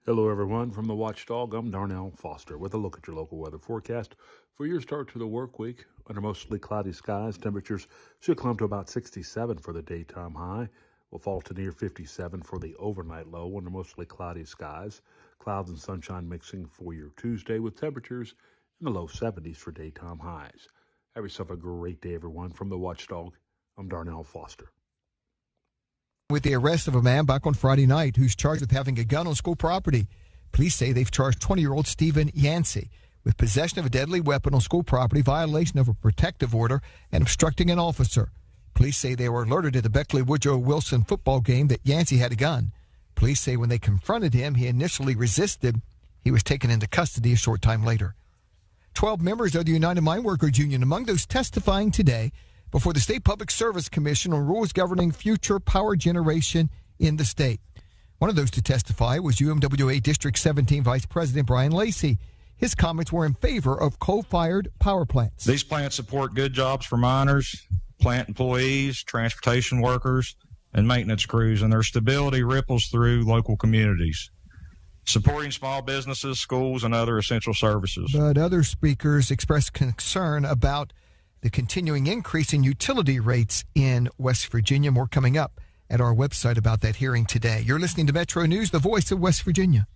Hello, everyone. From the Watchdog, I'm Darnell Foster with a look at your local weather forecast for your start to the work week. Under mostly cloudy skies, temperatures should climb to about 67 for the daytime high. Will fall to near 57 for the overnight low under mostly cloudy skies. Clouds and sunshine mixing for your Tuesday with temperatures in the low 70s for daytime highs. Have yourself a great day, everyone. From the Watchdog, I'm Darnell Foster. With the arrest of a man back on Friday night who's charged with having a gun on school property. Police say they've charged 20-year-old Stephen Yancey with possession of a deadly weapon on school property, violation of a protective order, and obstructing an officer. Police say they were alerted at the Beckley Woodrow Wilson football game that Yancey had a gun. Police say when they confronted him, he initially resisted. He was taken into custody a short time later. 12 members of the United Mine Workers Union among those testifying today before the State Public Service Commission on rules governing future power generation in the state. One of those to testify was UMWA District 17 Vice President Brian Lacey. His comments were in favor of coal-fired power plants. These plants support good jobs for miners, plant employees, transportation workers, and maintenance crews, and their stability ripples through local communities, supporting small businesses, schools, and other essential services. But other speakers expressed concern about the continuing increase in utility rates in West Virginia. More coming up at our website about that hearing today. You're listening to Metro News, the voice of West Virginia.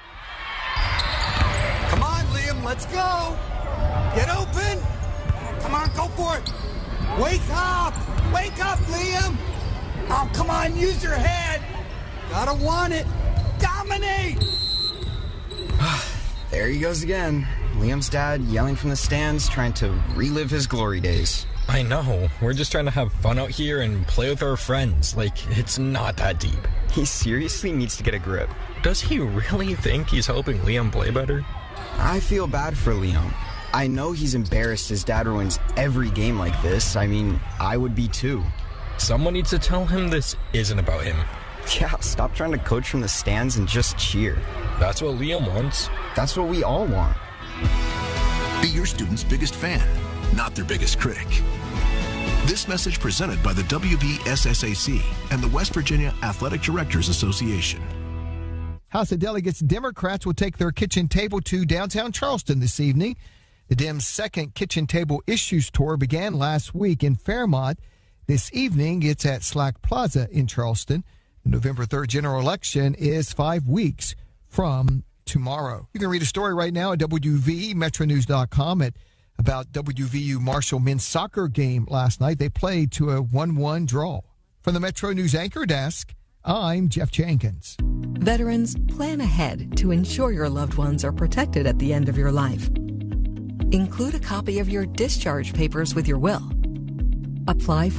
Come on, Liam, let's go. Get open. Come on, go for it. Wake up. Wake up, Liam. Oh, come on, use your head. Gotta want it. Dominate. There he goes again. Liam's dad yelling from the stands, trying to relive his glory days. I know. We're just trying to have fun out here and play with our friends. Like, it's not that deep. He seriously needs to get a grip. Does he really think he's helping Liam play better? I feel bad for Liam. I know he's embarrassed his dad ruins every game like this. I mean, I would be too. Someone needs to tell him this isn't about him. Yeah, stop trying to coach from the stands and just cheer. That's what Liam wants. That's what we all want. Be your student's biggest fan, not their biggest critic. This message presented by the WVSSAC and the West Virginia Athletic Directors Association. House of Delegates Democrats will take their kitchen table to downtown Charleston this evening. The Dems' second kitchen table issues tour began last week in Fairmont. This evening, it's at Slack Plaza in Charleston. The November 3rd general election is 5 weeks from tomorrow. You can read a story right now at WVMetroNews.com about WVU Marshall men's soccer game last night. They played to a 1-1 draw. From the Metro News Anchor Desk, I'm Jeff Jenkins. Veterans, plan ahead to ensure your loved ones are protected at the end of your life. Include a copy of your discharge papers with your will. Apply for